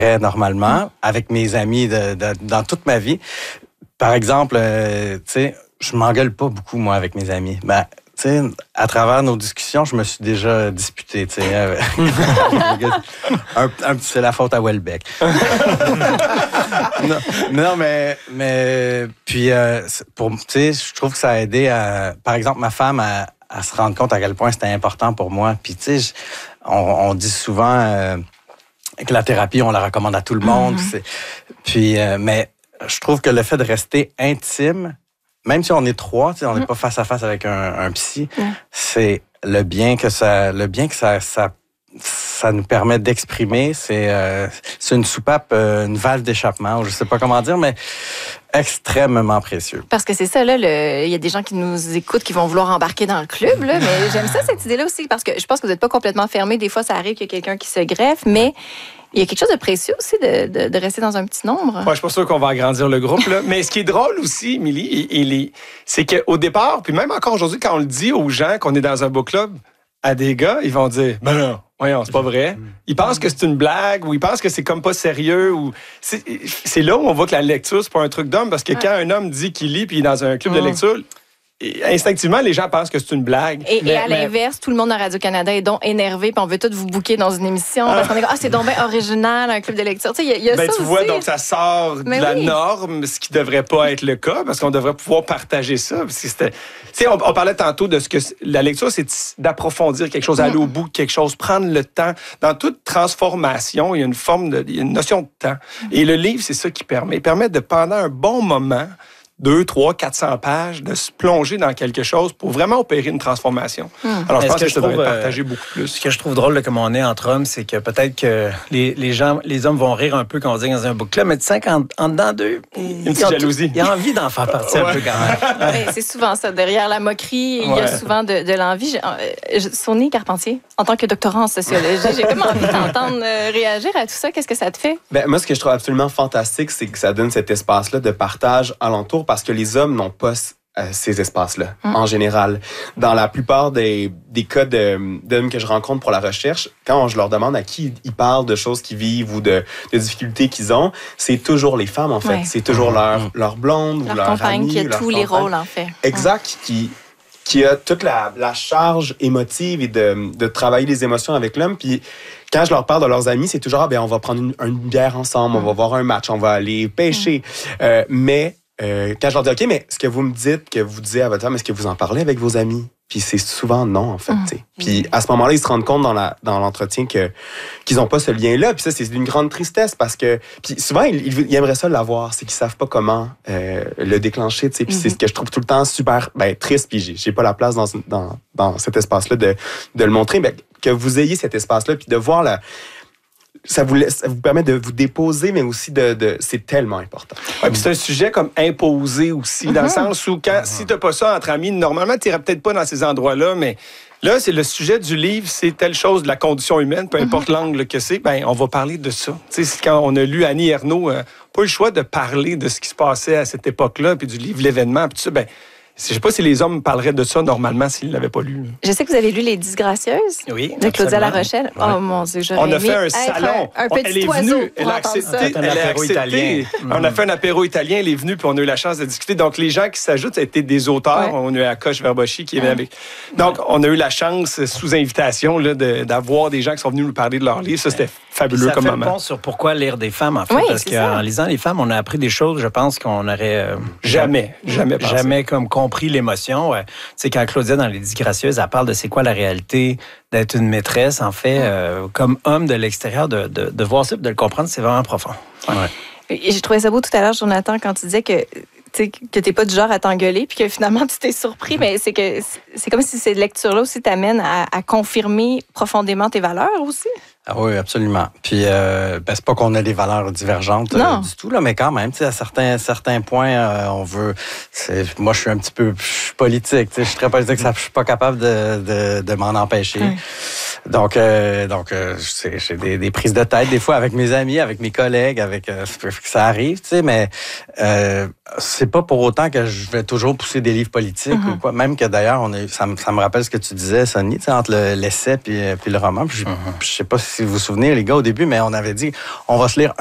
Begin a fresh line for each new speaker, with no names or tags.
normalement avec mes amis dans toute ma vie. Par exemple, tu sais, je m'engueule pas beaucoup, moi, avec mes amis. Ben, tu sais, à travers nos discussions, je me suis déjà disputé, tu sais. Un petit, c'est la faute à Welbeck. non, mais puis, tu sais, je trouve que ça a aidé à, par exemple, ma femme à se rendre compte à quel point c'était important pour moi. Puis, tu sais, on dit souvent que la thérapie, on la recommande à tout le monde. Puis, mais je trouve que le fait de rester intime, même si on est trois, on n'est pas face à face avec un psy, c'est le bien que ça nous permet d'exprimer. C'est une soupape, une valve d'échappement, je sais pas comment dire, mais extrêmement précieux.
Parce que c'est ça, là, il y a des gens qui nous écoutent qui vont vouloir embarquer dans le club, là, mais j'aime ça, cette idée-là aussi, parce que je pense que vous n'êtes pas complètement fermé. Des fois, ça arrive qu'il y a quelqu'un qui se greffe, mais il y a quelque chose de précieux aussi de rester dans un petit nombre.
Ouais, je suis pas sûr qu'on va agrandir le groupe, là. Mais ce qui est drôle aussi, Émilie, c'est qu'au départ, puis même encore aujourd'hui, quand on le dit aux gens qu'on est dans un book club, à des gars, ils vont dire « Ben non, voyons, c'est pas vrai. » Ils pensent que c'est une blague ou ils pensent que c'est comme pas sérieux. Ou c'est là où on voit que la lecture, c'est pas un truc d'homme, parce que quand un homme dit qu'il lit puis il est dans un club de lecture, instinctivement, les gens pensent que c'est une blague.
Et à l'inverse, tout le monde à Radio-Canada est donc énervé, puis on veut tous vous booker dans une émission. Parce qu'on est c'est donc bien original, un club de lecture. Tu sais, il y a ça
tu
aussi.
vois, donc ça sort de la norme, ce qui devrait pas être le cas, parce qu'on devrait pouvoir partager ça. Parce que on parlait tantôt de ce que la lecture, c'est d'approfondir quelque chose, aller au bout de quelque chose, prendre le temps. Dans toute transformation, il y a une notion de temps. Et le livre, c'est ça qui permet. Il permet de, pendant un bon moment, 200, 300, 400 pages, de se plonger dans quelque chose pour vraiment opérer une transformation. Alors, je pense que ça devrait être partagé beaucoup plus.
Ce que je trouve drôle, là, comme on est entre hommes, c'est que peut-être que les hommes vont rire un peu quand on dit dans un book club, mais tu sais qu'en dedans d'eux,
une petite jalousie.
Il y a envie d'en faire partie un peu quand même.
Ouais, c'est souvent ça. Derrière la moquerie, il y a souvent de l'envie. Sonia Carpentier, en tant que doctorant en sociologie, j'ai comme envie d'entendre réagir à tout ça. Qu'est-ce que ça te fait?
Ben, moi, ce que je trouve absolument fantastique, c'est que ça donne cet espace-là de partage alentour, parce que les hommes n'ont pas ces espaces-là, en général. Dans la plupart des cas d'hommes que je rencontre pour la recherche, quand je leur demande à qui ils parlent de choses qu'ils vivent ou de difficultés qu'ils ont, c'est toujours les femmes, en fait. Ouais. C'est toujours leur blonde ou leur
compagne
amie.
Qui a tous les rôles, en fait.
Exact, qui a toute la charge émotive et de travailler les émotions avec l'homme. Puis quand je leur parle de leurs amis, c'est toujours, on va prendre une bière ensemble, on va voir un match, on va aller pêcher. Mais quand je leur dis, OK, mais ce que vous me dites, que vous disiez à votre femme, est-ce que vous en parlez avec vos amis? Puis c'est souvent non, en fait. Puis à ce moment-là, ils se rendent compte dans l'entretien qu'ils n'ont pas ce lien-là. Puis ça, c'est d'une grande tristesse parce que... Puis souvent, ils aimeraient ça l'avoir. C'est qu'ils savent pas comment le déclencher. Puis c'est ce que je trouve tout le temps super triste. Puis j'ai pas la place dans cet espace-là de le montrer. Mais que vous ayez cet espace-là, puis de voir ça vous permet de vous déposer, mais aussi c'est tellement important.
Ouais, puis c'est un sujet comme imposé aussi, dans le sens où si t'as pas ça entre amis, normalement, t'irais peut-être pas dans ces endroits-là, mais là, c'est le sujet du livre, c'est telle chose de la condition humaine, peu importe l'angle que c'est, on va parler de ça. Tu sais, quand on a lu Annie Ernaux, pas le choix de parler de ce qui se passait à cette époque-là, puis du livre L'événement, puis tout ça, je sais pas si les hommes parleraient de ça normalement s'ils ne l'avaient pas lu.
Je sais que vous avez lu Les Disgracieuses de Claudia La Rochelle. Ouais. Oh mon Dieu,
on a fait un salon.
Un petit oiseau pour entendre ça.
Elle a accepté. On a fait un apéro italien, elle est venue, puis on a eu la chance de discuter. Donc, les gens qui s'ajoutent, ça a été des auteurs. Ouais. On a eu Akash Verbochi qui est venu avec. Donc, on a eu la chance, sous invitation, là, d'avoir des gens qui sont venus nous parler de leur livre. Ça, c'était fabuleux comme moment.
Ça fait le pont sur pourquoi lire des femmes, en fait. Oui, parce qu'en lisant les femmes, on a appris des choses, je pense, qu'on aurait
jamais
comme compris l'émotion. Tu sais, quand Claudia, dans Les Disgracieuses, elle parle de c'est quoi la réalité d'être une maîtresse, en fait, comme homme de l'extérieur, de voir ça et de le comprendre, c'est vraiment profond. Ouais.
Et j'ai trouvé ça beau tout à l'heure, Jonathan, quand tu disais que t'es pas du genre à t'engueuler, puis que finalement, tu t'es surpris, mais c'est comme si ces lectures-là aussi t'amènent à confirmer profondément tes valeurs aussi.
Ah oui, absolument. Puis, c'est pas qu'on a des valeurs divergentes du tout, là, mais quand même, à certains points, on veut... Moi, je suis un petit peu politique. Je suis très politique, je suis pas capable de m'en empêcher. Donc, j'ai des prises de tête, des fois, avec mes amis, avec mes collègues, ça arrive, mais c'est pas pour autant que je vais toujours pousser des livres politiques ou quoi. Même que d'ailleurs, ça me rappelle ce que tu disais, Sonny, entre l'essai puis le roman. Puis je sais pas si si vous vous souvenez, les gars, au début, mais on avait dit, on va se lire